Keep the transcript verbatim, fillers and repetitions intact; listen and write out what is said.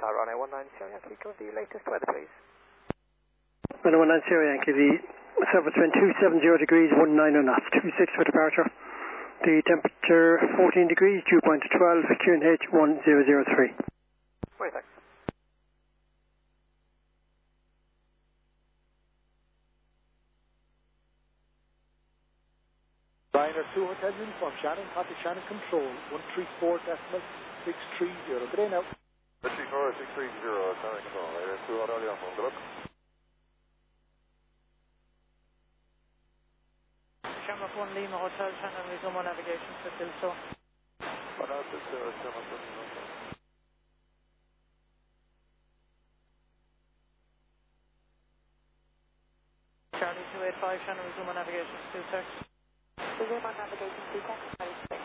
runway one nine zero Yankee, go the latest weather please. runway one nine zero Yankee, the surface wind two seven zero degrees, one nine knots, two six for departure. The temperature fourteen degrees, dew point twelve, Q N H one zero zero three. Wait, thanks. Liner two Hotel Uniform, Shannon, copy Shannon Control, one three four decimal six three zero. Good day now. one three four six three zero, Shannon Control, Liner two Hotel Uniform, good luck. Shamrock one Lima Hotel, Shannon, resume on navigation to Silso. one out six zero, Shamrock one Lima Hotel. Charlie two eight five, Shannon, resume on navigation to Silso. Resume on navigation to Silso.